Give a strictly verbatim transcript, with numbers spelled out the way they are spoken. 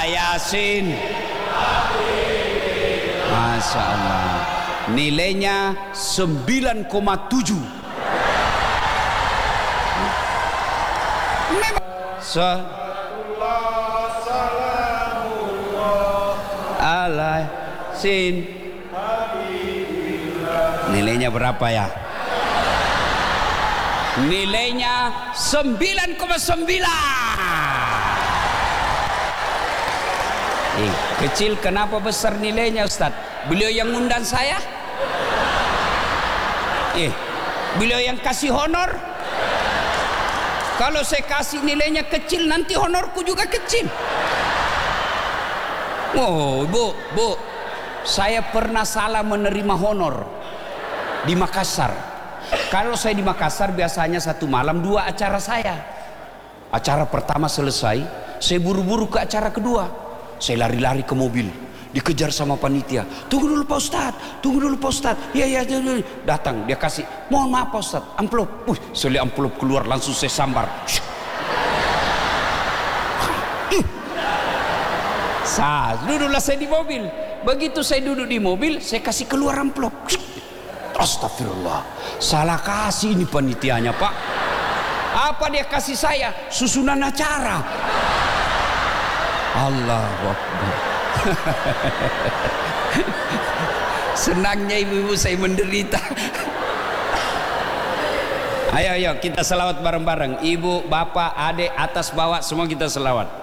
Yasin. Masya Allah. Nilainya sembilan koma tujuh. Memang. So. Alai sin. Nilainya berapa ya? Nilainya sembilan koma sembilan. Eh, kecil kenapa besar nilainya Ustaz? Beliau yang ngundang saya? Eh, beliau yang kasih honor? Kalau saya kasih nilainya kecil, nanti honorku juga kecil. Oh, Bu, Bu, saya pernah salah menerima honor di Makassar. Kalau saya di Makassar biasanya satu malam dua acara saya. Acara pertama selesai, saya buru-buru ke acara kedua. Saya lari-lari ke mobil, dikejar sama panitia. Tunggu dulu Pak Ustadz, tunggu dulu Pak Ustadz. Ya ya, ya, datang dia kasih. Mohon maaf Pak Ustadz, amplop. Wih, saya lihat amplop keluar langsung saya sambar. Sah, duduklah saya di mobil. Begitu saya duduk di mobil, saya kasih keluar amplop. Astagfirullah, salah kasih ini panitianya Pak. Apa dia kasih saya? Susunan acara. Allahu Akbar. Senangnya ibu-ibu saya menderita. Ayo ayo kita selawat bareng-bareng. Ibu, bapak, adik, atas bawah semua kita selawat.